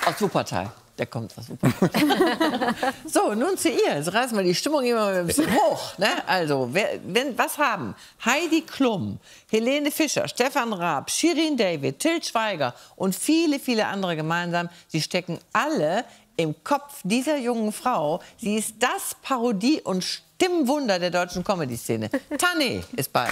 Aus Wuppertal. Der kommt aus Wuppertal. So, nun zu ihr. Jetzt reißen wir die Stimmung immer ein bisschen hoch. Ne? Also, was haben Heidi Klum, Helene Fischer, Stefan Raab, Shirin David, Til Schweiger und viele, viele andere gemeinsam? Sie stecken alle im Kopf dieser jungen Frau. Sie ist das Parodie- und Stimmwunder der deutschen Comedy-Szene. Tané ist bei uns.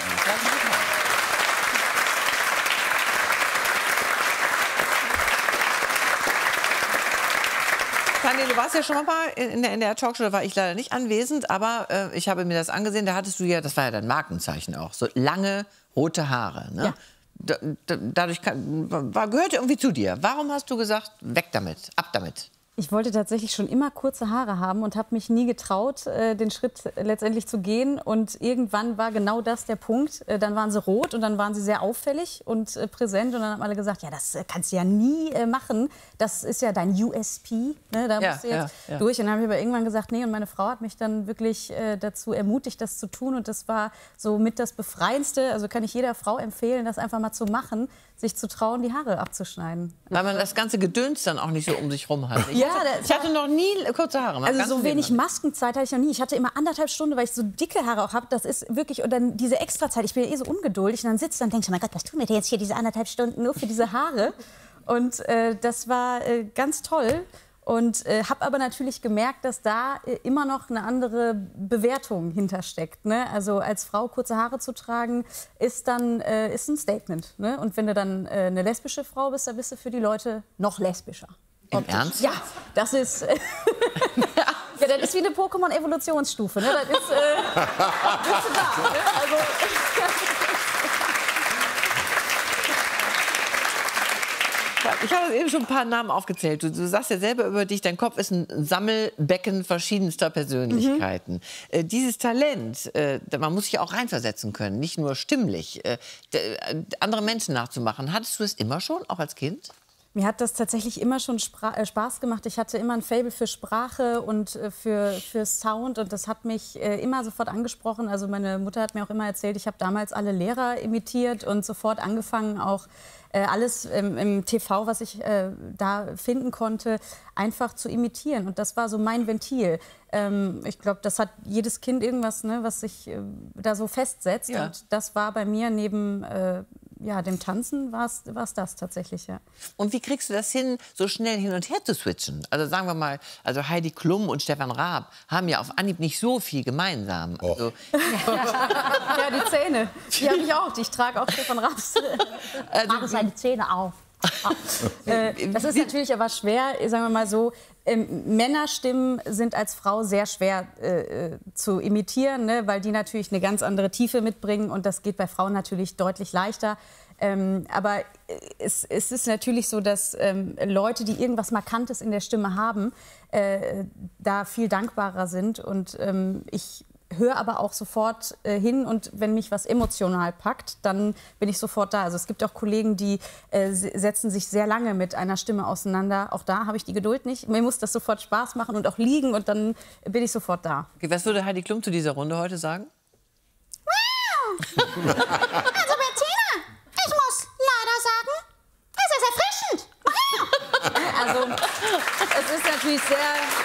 Tané, du warst ja schon mal in der Talkshow, da war ich leider nicht anwesend, aber ich habe mir das angesehen, da hattest du ja, das war ja dein Markenzeichen auch, so lange rote Haare. Ne? Ja. Dadurch gehört irgendwie zu dir. Warum hast du gesagt, weg damit, ab damit? Ich wollte tatsächlich schon immer kurze Haare haben und habe mich nie getraut, den Schritt letztendlich zu gehen. Und irgendwann war genau das der Punkt. Dann waren sie rot und dann waren sie sehr auffällig und präsent. Und dann haben alle gesagt, ja, das kannst du ja nie machen. Das ist ja dein USP. Ne? Da musst du jetzt durch. Und dann habe ich aber irgendwann gesagt, nee. Und meine Frau hat mich dann wirklich dazu ermutigt, das zu tun. Und das war so mit das Befreiendste. Also kann ich jeder Frau empfehlen, das einfach mal zu machen, sich zu trauen, die Haare abzuschneiden. Weil man das ganze Gedöns dann auch nicht so um sich rum hat. Ich Ja, hatte noch nie kurze Haare. Also so wenig Maskenzeit hatte ich noch nie. Ich hatte immer 1,5 Stunden, weil ich so dicke Haare auch habe. Das ist wirklich, und dann diese Extrazeit. Ich bin ja eh so ungeduldig. Und dann sitzt du und denkst, oh mein Gott, was tun wir denn jetzt hier diese 1,5 Stunden nur für diese Haare? Und das war ganz toll. Und habe aber natürlich gemerkt, dass da immer noch eine andere Bewertung hintersteckt. Ne? Also als Frau kurze Haare zu tragen, ist ein Statement. Ne? Und wenn du dann eine lesbische Frau bist, dann bist du für die Leute noch lesbischer. Im Ernst? Ja, das ist... ja, das ist wie eine Pokémon-Evolutionsstufe. Ne? Das ist... bist du da, ne? Also, ich habe eben schon ein paar Namen aufgezählt. Du sagst ja selber über dich, dein Kopf ist ein Sammelbecken verschiedenster Persönlichkeiten. Dieses Talent, man muss sich ja auch reinversetzen können, nicht nur stimmlich, andere Menschen nachzumachen. Hattest du es immer schon, auch als Kind? Mir hat das tatsächlich immer schon Spaß gemacht. Ich hatte immer ein Faible für Sprache und für Sound und das hat mich immer sofort angesprochen. Also meine Mutter hat mir auch immer erzählt, ich habe damals alle Lehrer imitiert und sofort angefangen, auch alles im TV, was ich da finden konnte, einfach zu imitieren. Und das war so mein Ventil. Ich glaube, das hat jedes Kind irgendwas, ne, was sich da so festsetzt. Ja. Und das war bei mir neben dem Tanzen war es das tatsächlich, ja. Und wie kriegst du das hin, so schnell hin und her zu switchen? Also sagen wir mal, also Heidi Klum und Stefan Raab haben ja auf Anhieb nicht so viel gemeinsam. Oh. Also ja, die Zähne, die habe ich auch. Ich trage auch Stefan Raabs. Mache seine Zähne auf. Das ist natürlich aber schwer, sagen wir mal so. Männerstimmen sind als Frau sehr schwer zu imitieren, ne, weil die natürlich eine ganz andere Tiefe mitbringen und das geht bei Frauen natürlich deutlich leichter. Aber es ist natürlich so, dass Leute, die irgendwas Markantes in der Stimme haben, da viel dankbarer sind und ich höre aber auch sofort hin und wenn mich was emotional packt, dann bin ich sofort da. Also es gibt auch Kollegen, die setzen sich sehr lange mit einer Stimme auseinander. Auch da habe ich die Geduld nicht. Mir muss das sofort Spaß machen und auch liegen und dann bin ich sofort da. Okay, was würde Heidi Klum zu dieser Runde heute sagen? Also Bettina, ich muss leider sagen, es ist erfrischend. Also es ist natürlich sehr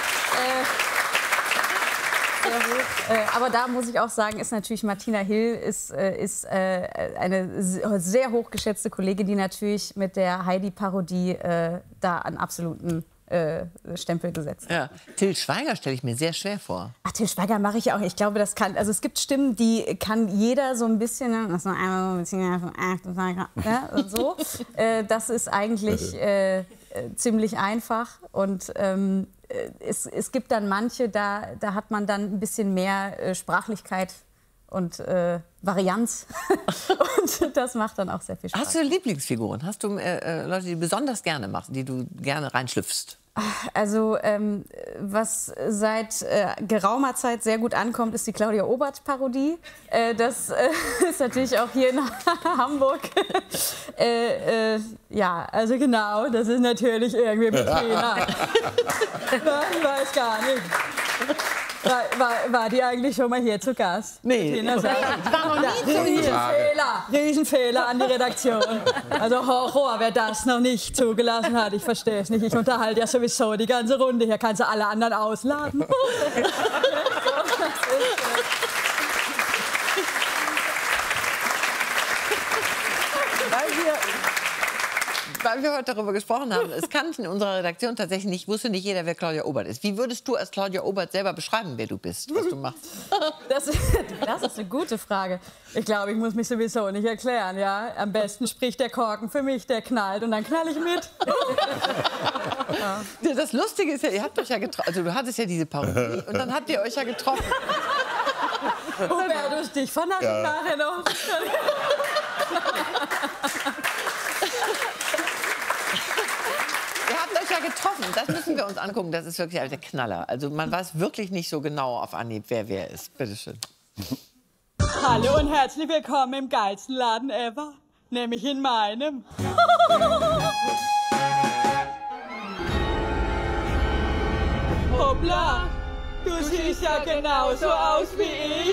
hoch. Aber da muss ich auch sagen, ist natürlich Martina Hill ist eine sehr hochgeschätzte Kollegin, die natürlich mit der Heidi-Parodie da einen absoluten Stempel gesetzt hat. Ja. Til Schweiger stelle ich mir sehr schwer vor. Ach, Til Schweiger mache ich auch. Ich glaube, das kann. Also es gibt Stimmen, die kann jeder so ein bisschen. Das noch einmal so ein bisschen so. Das ist eigentlich ziemlich einfach und es gibt dann manche, da hat man dann ein bisschen mehr Sprachlichkeit und Varianz. Und das macht dann auch sehr viel Spaß. Hast du Lieblingsfiguren? Hast du Leute, die du besonders gerne machst, die du gerne reinschlüpfst? Also was seit geraumer Zeit sehr gut ankommt, ist die Claudia Obert-Parodie. Das ist natürlich auch hier in Hamburg. Ja, also genau, das ist natürlich irgendwie Bettina. Ich weiß gar nicht. War die eigentlich schon mal hier zu Gast? Nee. Riesenfehler an die Redaktion. Also Horror, wer das noch nicht zugelassen hat, ich verstehe es nicht. Ich unterhalte ja sowieso die ganze Runde. Hier kannst du alle anderen ausladen. Weil wir heute darüber gesprochen haben, es kannte in unserer Redaktion tatsächlich nicht, wusste nicht jeder, wer Claudia Obert ist. Wie würdest du als Claudia Obert selber beschreiben, wer du bist, was du machst? Das ist eine gute Frage. Ich glaube, ich muss mich sowieso nicht erklären. Ja? Am besten spricht der Korken für mich, der knallt und dann knall ich mit. Ja. Das Lustige ist ja, ihr habt euch ja getroffen, also du hattest ja diese Parodie und dann habt ihr euch ja getroffen. Hubertus, dich vernaschen nachher noch. Ihr habt euch ja getroffen, das müssen wir uns angucken, das ist wirklich der Knaller. Also man weiß wirklich nicht so genau auf Anhieb, wer ist. Bitteschön. Hallo und herzlich willkommen im geilsten Laden ever, nämlich in meinem. Hoppla, du siehst ja genauso aus wie ich.